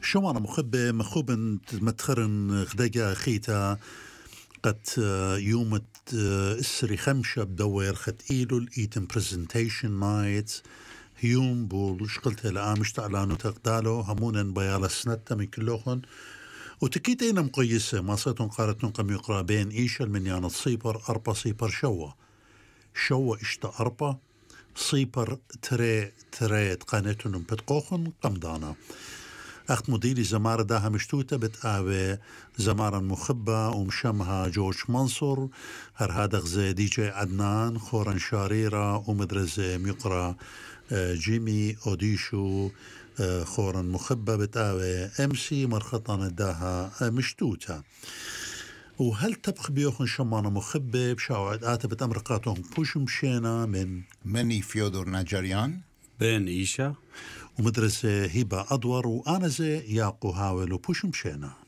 شو أنا مخب متخرن خدقة خيتا قد يوم السري خمسة بدور خد إيلو الإيتن برزنتيشن نايت يوم بول شقلت الآن مشتعلانو تقدالو همونا بيالا سنتا من كلوهن وتكيت أين مقيسة ما صيتون قارتون قم يقرأ بين إيشا المنيانة صيبر أربا صيبر شوا إشتا أربا صيبر تري تقانيتون بتقوخن قمدانا أخت مديري زمارة داها مشتوتة بتقاوي زمارة مخبة ومشمها جورج منصور هرهادق زي دي جي عدنان خورن شاريرة ومدرزة ميقرا جيمي أوديشو خورن مخبة بتقاوي امسي مرخطان داها مشتوتة وهل تبخ بيوخن شمانة مخبة بشاوعد آتا بتأمرقاتهم بوش مشينا مني فيودور ناجريان بين إيشا ومدرسة هبة أدور وأنا زي ياقو هاول وبوش مشينا